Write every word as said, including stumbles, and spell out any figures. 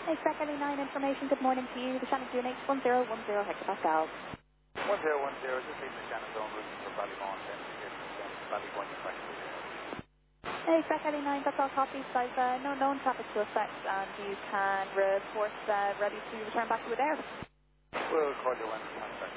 Hey, Spec L E nine information, good morning to you. The Shannon Q N H one zero one zero hectopascal. one zero one zero, just leaving the Shannon zone route for Ballymonte, then Ballymonte twenty. Hey, Spec L E nine, that's all copies. I've uh, no known traffic to effect, and you can report uh, ready to return back to it there. We'll call you when it's back.